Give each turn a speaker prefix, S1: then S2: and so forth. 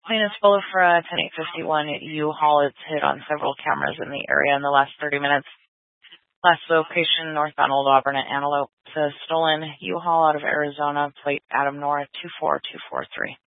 S1: Plainsboro for 10851 U-Haul. It's hit on several cameras in the area in the last 30 minutes. Last location, northbound Old Auburn at Antelope. Stolen U-Haul out of Arizona, plate Adam Nora 24243.